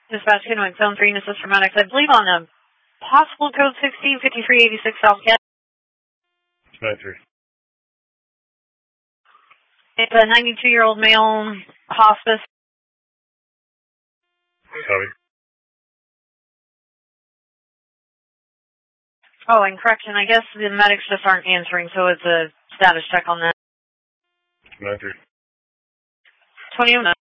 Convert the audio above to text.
Dispatch Kennewick, Zone 3, assist for medics. I believe on a possible code 165386 South Cat. 93. It's a 92-year-old male hospice. Copy. Oh, and correction, I guess the medics just aren't answering, so it's a status check on that. 93. 2009.